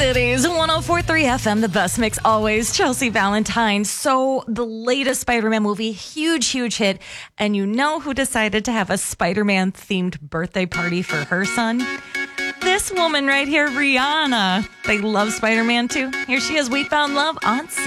Cities 104.3 FM, the best mix always. Chelsea Valentine. So the latest Spider-Man movie, huge hit. And you know who decided to have a Spider-Man themed birthday party for her son? This woman right here, Rihanna. They love Spider-Man too. Here she is. We Found Love on